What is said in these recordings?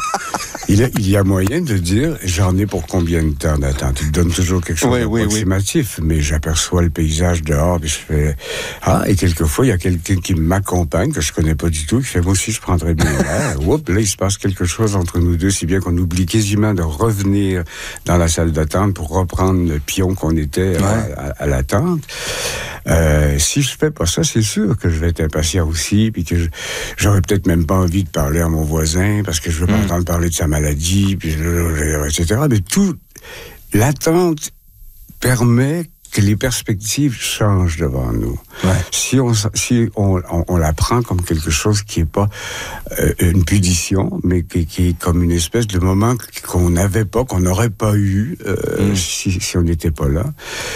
Il y a moyen de dire, j'en ai pour combien de temps d'attente? Il donne toujours quelque chose d'approximatif, mais j'aperçois le paysage dehors, puis je fais, et quelquefois, il y a quelqu'un qui m'accompagne, que je connais pas du tout, qui fait, moi aussi, je prendrais bien l'air. Oups, là, il se passe quelque chose entre nous deux, si bien qu'on oublie quasiment de revenir dans la salle d'attente pour reprendre le pion qu'on était à l'attente. Si je fais pas ça, c'est sûr que je vais être impatient aussi, puis que j'aurais peut-être même pas envie de parler à mon voisin, parce que je veux pas entendre parler de sa maladie, puis, etc. Mais l'attente permet que les perspectives changent devant nous. Ouais. Si on la prend comme quelque chose qui est pas une punition, mais qui est comme une espèce de moment qu'on n'avait pas, qu'on n'aurait pas eu si on n'était pas là.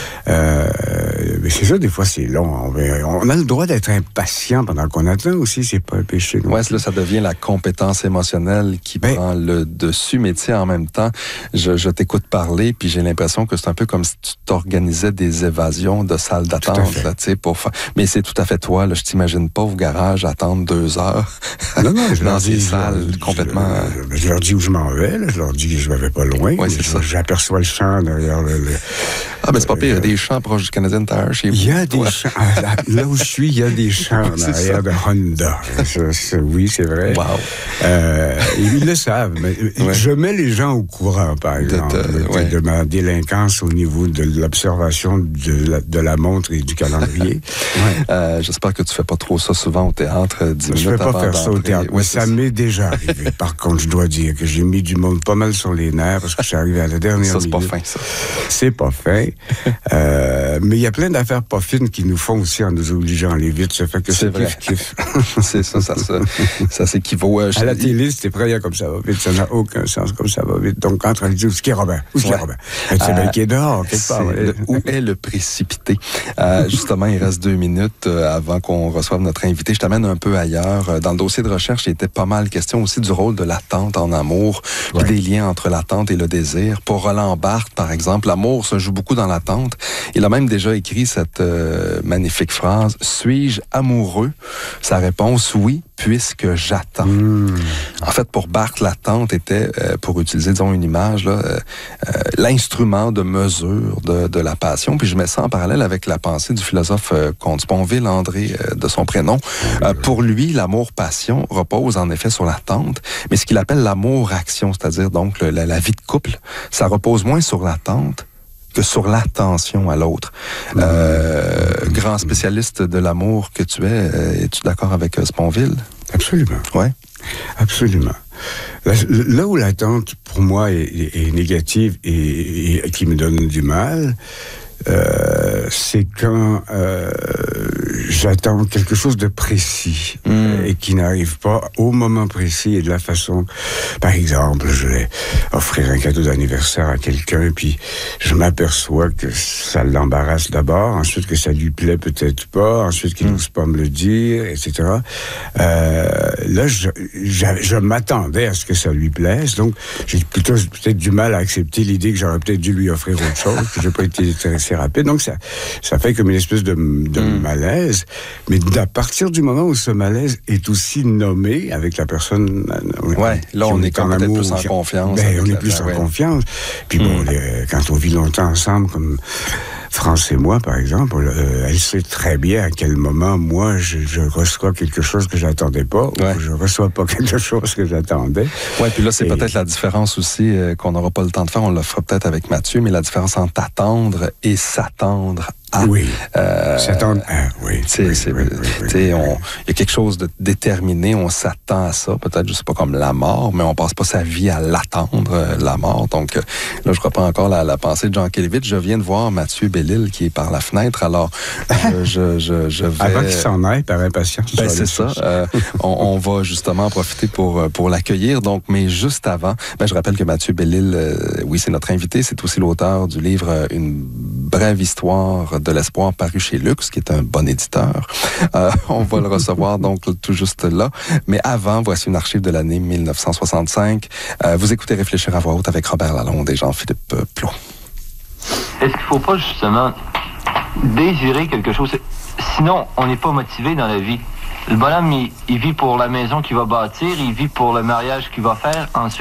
Mais c'est ça, des fois, c'est long. On a le droit d'être impatient pendant qu'on attend aussi, c'est pas un péché. Oui, là, ça devient la compétence émotionnelle qui prend le dessus, mais tu sais, en même temps, je t'écoute parler, puis j'ai l'impression que c'est un peu comme si tu t'organisais des évasions de salles d'attente, là, tu sais, pour faire... Mais c'est tout à fait toi, là, je t'imagine pas au garage attendre 2 heures non, je dans ces salles complètement... Je leur dis où je m'en vais, là, je leur dis que je vais pas loin, j'aperçois le champ derrière mais c'est pas pire, il y a des champs proches du Canadian Tire chez vous. Il y a des champs, là où je suis, il y a des champs derrière de Honda. Oui, c'est vrai. Wow. Ils le savent, mais je mets les gens au courant, par exemple, de ma délinquance au niveau de l'observation de la montre et du calendrier. J'espère que tu fais pas trop ça souvent au théâtre, 10 minutes je vais pas faire ça au théâtre, mais ça m'est déjà arrivé. Par contre, je dois dire que j'ai mis du monde pas mal sur les nerfs parce que je suis arrivé à la dernière minute. Ça, c'est pas fin, ça. C'est pas fin. Mais il y a plein d'affaires pas fines qui nous font aussi en nous obligeant à aller vite. Ça fait que c'est kiff. C'est ça s'équivaut. À la télé, c'était prêt comme ça va vite. Ça n'a aucun sens comme ça va vite. Donc, quand on dit, où est-ce qu'il est Robert? Où est-ce qu'il est Robert? C'est bien qu'il est dehors, quelque part. Où est le précipité? Justement, il reste 2 minutes avant qu'on reçoive notre invité. Je t'amène un peu ailleurs. Dans le dossier de recherche, il était pas mal question aussi du rôle de l'attente en amour, puis des liens entre l'attente et le désir. Pour Roland Barthes, par exemple, l'amour se joue beaucoup dans l'attente. Il a même déjà écrit cette magnifique phrase « Suis-je amoureux? » Sa réponse « Oui, puisque j'attends. » En fait, pour Barthes, l'attente était, pour utiliser, disons, une image, là, l'instrument de mesure de la passion. Puis je mets ça en parallèle avec la pensée du philosophe Comte Sponville, André, de son prénom. Pour lui, l'amour-passion repose en effet sur l'attente, mais ce qu'il appelle l'amour-action, c'est-à-dire donc la vie de couple, ça repose moins sur l'attente que sur l'attention à l'autre. Grand spécialiste de l'amour que tu es, es-tu d'accord avec Sponville? Absolument. Ouais. Absolument. Là où l'attente, pour moi, est négative et qui me donne du mal, c'est quand j'attends quelque chose de précis et qui n'arrive pas au moment précis et de la façon... Par exemple, je vais offrir un cadeau d'anniversaire à quelqu'un, puis je m'aperçois que ça l'embarrasse d'abord, ensuite que ça lui plaît peut-être pas, ensuite qu'il n'ose pas me le dire, etc. Là, je m'attendais à ce que ça lui plaise, donc j'ai plutôt peut-être du mal à accepter l'idée que j'aurais peut-être dû lui offrir autre chose, que j'ai pas été intéressé rapide. Donc, ça fait comme une espèce de malaise. Mais à partir du moment où ce malaise est aussi nommé avec la personne... là, on est quand même peut-être plus en confiance. On est plus en confiance. Puis quand on vit longtemps ensemble, comme France et moi, par exemple, elle sait très bien à quel moment, moi, je reçois quelque chose que j'attendais pas, ou je reçois pas quelque chose que j'attendais. Oui, puis là, c'est peut-être la différence aussi qu'on n'aura pas le temps de faire, on le fera peut-être avec Mathieu, mais la différence entre attendre et s'attendre à. Oui. S'attendre à, oui. Il y a quelque chose de déterminé, on s'attend à ça, peut-être, je sais pas, comme la mort, mais on passe pas sa vie à l'attendre, la mort. Donc, là, je reprends encore la pensée de Jean Kelevitch. Je viens de voir Mathieu Bellil qui est par la fenêtre, alors je vais... Avant qu'il s'en aille, par impatience. C'est ça. On va justement en profiter pour l'accueillir. Donc, mais juste avant, je rappelle que Mathieu Bellil, c'est notre invité, c'est aussi l'auteur du livre Une brève histoire de l'espoir paru chez Luxe, qui est un bon éditeur. On va le recevoir donc tout juste là. Mais avant, voici une archive de l'année 1965. Vous écoutez Réfléchir à voix haute avec Robert Lalonde et Jean-Philippe Plot. Est-ce qu'il ne faut pas justement désirer quelque chose? Sinon, on n'est pas motivé dans la vie. Le bonhomme, il vit pour la maison qu'il va bâtir, il vit pour le mariage qu'il va faire. Ensuite,